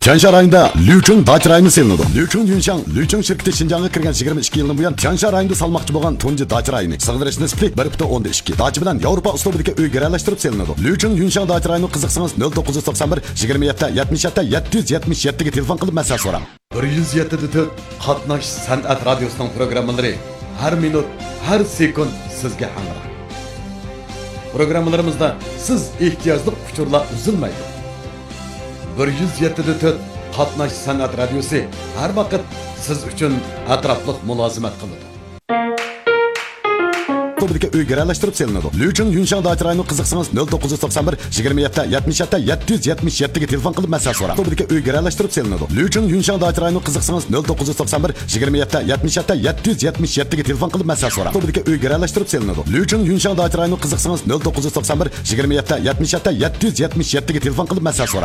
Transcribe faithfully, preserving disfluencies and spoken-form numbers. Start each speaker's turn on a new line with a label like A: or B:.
A: Tianshan rayonida Liuchun dacha rayoni selinadi. Liuchun Yunshang, Liuchun shirkati Xinjiangga kirgan yigirma ikki yildan buyon Tianshan rayonida salmoqchi bo'lgan tunji dacha rayoni. Sig'dirish nisbi bir butun o'ndan ikki. Dacha bilan Yevropa uslubidagi uy garalashtirib selinadi. Liuchun Yunshang dacha rayoni qiziqsangiz nol to'qqiz to'qson bir yigirma yetti yetmish yetti yetti yuz yetmish yetti ga telefon qilib masala so'rang. bir yuz yetti to'rt Qatnash san'at radiosining programmalari har minut, har sekund sizga hamroh. Programmalarimizda siz ehtiyojli uchurlar uzilmaydi. bir yuz yetti to'rt Qatnash san'at radiosi har vaqt siz uchun atrofliq mulozimat qiladi. To'g'ridagi uy garalashtirib selinadi. Liuchun Yunshang dacha rayoni qiziqsangiz nol to'qqiz to'qson bir yigirma yetti yetmish yetti yetti yuz yetmish yetti ga telefon qilib masala so'rang. To'g'ridagi uy garalashtirib selinadi. Liuchun Yunshang dacha rayoni qiziqsangiz nol to'qqiz to'qson bir yigirma yetti yetmish yetti yetti yuz yetmish yetti ga telefon qilib masala so'rang. To'g'ridagi uy garalashtirib selinadi. Liuchun Yunshang dacha rayoni qiziqsangiz nol to'qqiz to'qson bir yigirma yetti yetmish yetti yetti yuz yetmish yetti ga telefon qilib masala so'rang.